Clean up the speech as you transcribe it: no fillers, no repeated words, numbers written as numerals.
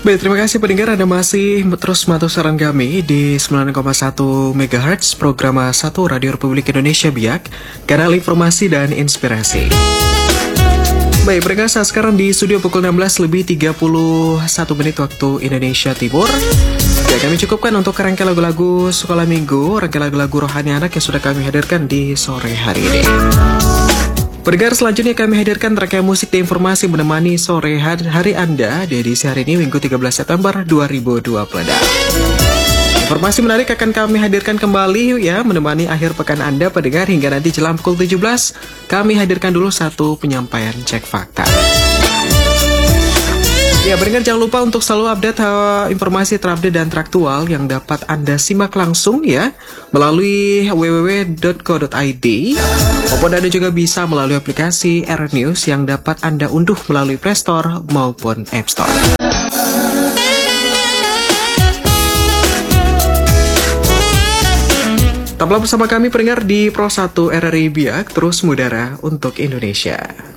Baik, terima kasih pendengar, Anda masih terus memantau saran kami di 9,1 MHz program 1 Radio Republik Indonesia Biak, kanal informasi dan inspirasi. Baik, pendengar, saat sekarang di studio pukul 16:31 waktu Indonesia Timur. Ya, kami cukupkan untuk rangkaian lagu-lagu sekolah minggu, rangkaian lagu-lagu rohani anak yang sudah kami hadirkan di sore hari ini. Pendengar, selanjutnya kami hadirkan rangkaian musik dan informasi menemani sore hari Anda di edisi hari ini, Minggu 13 September 2020. Informasi menarik akan kami hadirkan kembali ya, menemani akhir pekan Anda pendengar hingga nanti jelang pukul 17. Kami hadirkan dulu satu penyampaian cek fakta. Ya, pendengar, jangan lupa untuk selalu update informasi terupdate dan teraktual yang dapat Anda simak langsung ya melalui www.co.id, maupun Anda juga bisa melalui aplikasi RNews yang dapat Anda unduh melalui Play Store maupun App Store. Tetaplah bersama kami pendengar di Pro 1 RRI Biak, terus mudara untuk Indonesia.